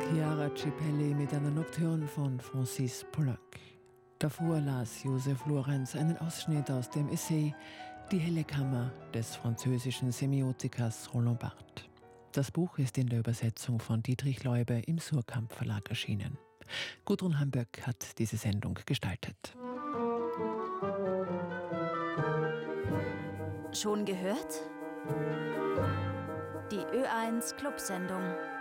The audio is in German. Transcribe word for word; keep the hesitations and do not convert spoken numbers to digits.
Chiara Cipelli mit einer Nocturne von Francis Poulenc. Davor las Josef Lorenz einen Ausschnitt aus dem Essay Die helle Kammer des französischen Semiotikers Roland Barthes. Das Buch ist in der Übersetzung von Dietrich Leube im Suhrkamp Verlag erschienen. Gudrun Hamböck hat diese Sendung gestaltet. Schon gehört? Die Ö eins Clubsendung.